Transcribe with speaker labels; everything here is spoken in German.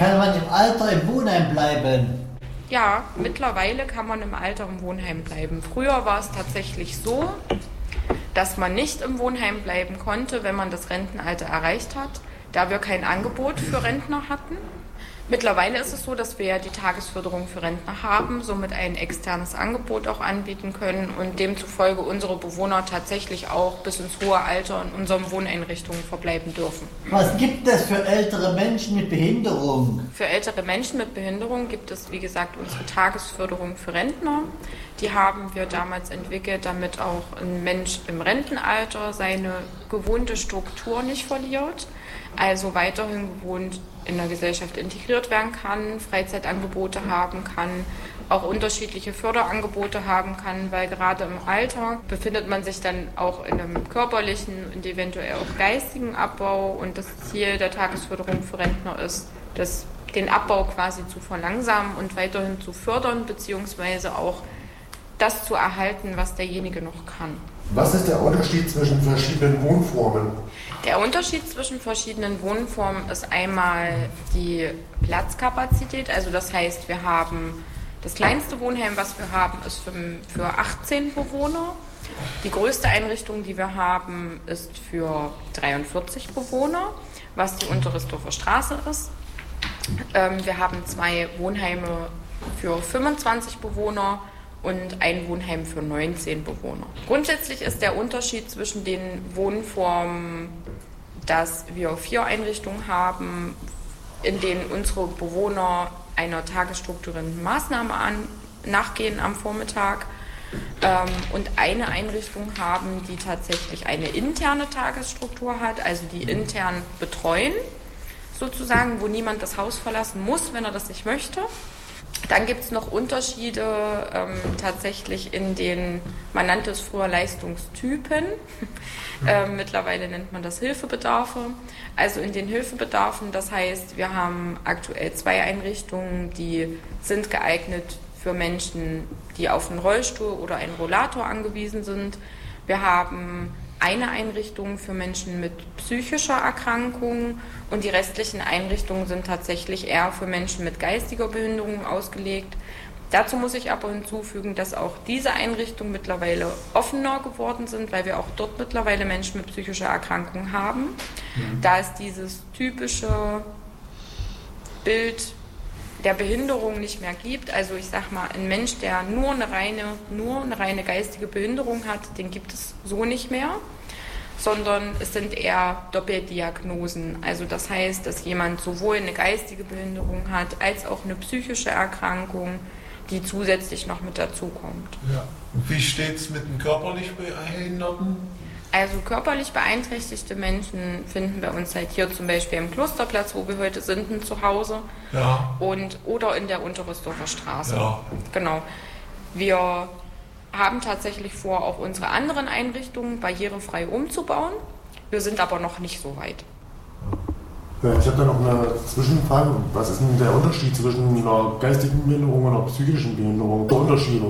Speaker 1: Kann man im Alter im Wohnheim bleiben?
Speaker 2: Ja, mittlerweile kann man im Alter im Wohnheim bleiben. Früher war es tatsächlich so, dass man nicht im Wohnheim bleiben konnte, wenn man das Rentenalter erreicht hat, da wir kein Angebot für Rentner hatten. Mittlerweile ist es so, dass wir ja die Tagesförderung für Rentner haben, somit ein externes Angebot auch anbieten können und demzufolge unsere Bewohner tatsächlich auch bis ins hohe Alter in unseren Wohneinrichtungen verbleiben dürfen.
Speaker 1: Was gibt es für ältere Menschen mit Behinderung?
Speaker 2: Für ältere Menschen mit Behinderung gibt es, wie gesagt, unsere Tagesförderung für Rentner. Die haben wir damals entwickelt, damit auch ein Mensch im Rentenalter seine gewohnte Struktur nicht verliert, also weiterhin gewohnt in der Gesellschaft integriert werden kann, Freizeitangebote haben kann, auch unterschiedliche Förderangebote haben kann, weil gerade im Alter befindet man sich dann auch in einem körperlichen und eventuell auch geistigen Abbau und das Ziel der Tagesförderung für Rentner ist, den Abbau quasi zu verlangsamen und weiterhin zu fördern, beziehungsweise auch das zu erhalten, was derjenige noch kann.
Speaker 3: Was ist der Unterschied zwischen verschiedenen Wohnformen?
Speaker 2: Der Unterschied zwischen verschiedenen Wohnformen ist einmal die Platzkapazität. Also das heißt, wir haben das kleinste Wohnheim, was wir haben, ist für 18 Bewohner. Die größte Einrichtung, die wir haben, ist für 43 Bewohner, was die Unterrissdorfer Straße ist. Wir haben 2 Wohnheime für 25 Bewohner und ein Wohnheim für 19 Bewohner. Grundsätzlich ist der Unterschied zwischen den Wohnformen, dass wir 4 Einrichtungen haben, in denen unsere Bewohner einer tagesstrukturierenden Maßnahme nachgehen am Vormittag und eine Einrichtung haben, die tatsächlich eine interne Tagesstruktur hat, also die intern betreuen, sozusagen, wo niemand das Haus verlassen muss, wenn er das nicht möchte. Dann gibt es noch Unterschiede tatsächlich in den, man nannte es früher Leistungstypen, mittlerweile nennt man das Hilfebedarfe. Also in den Hilfebedarfen, das heißt, wir haben aktuell 2 Einrichtungen, die sind geeignet für Menschen, die auf einen Rollstuhl oder einen Rollator angewiesen sind. Wir haben eine Einrichtung für Menschen mit psychischer Erkrankung und die restlichen Einrichtungen sind tatsächlich eher für Menschen mit geistiger Behinderung ausgelegt. Dazu muss ich aber hinzufügen, dass auch diese Einrichtungen mittlerweile offener geworden sind, weil wir auch dort mittlerweile Menschen mit psychischer Erkrankung haben. Da es dieses typische Bild der Behinderung nicht mehr gibt. Also ich sag mal, ein Mensch, der nur eine reine geistige Behinderung hat, den gibt es so nicht mehr, sondern es sind eher Doppeldiagnosen. Also das heißt, dass jemand sowohl eine geistige Behinderung hat, als auch eine psychische Erkrankung, die zusätzlich noch mit dazukommt.
Speaker 4: Ja. Und wie steht es mit den körperlich Behinderten?
Speaker 2: Also körperlich beeinträchtigte Menschen finden wir uns halt hier zum Beispiel am Klosterplatz, wo wir heute sind, ein Zuhause.
Speaker 4: Ja.
Speaker 2: Oder in der Unterrissdorfer Straße.
Speaker 4: Ja.
Speaker 2: Genau. Wir haben tatsächlich vor, auch unsere anderen Einrichtungen barrierefrei umzubauen. Wir sind aber noch nicht so weit.
Speaker 3: Ja, ich habe da noch eine Zwischenfrage. Was ist denn der Unterschied zwischen einer geistigen Behinderung und einer psychischen Behinderung? Der Unterschied?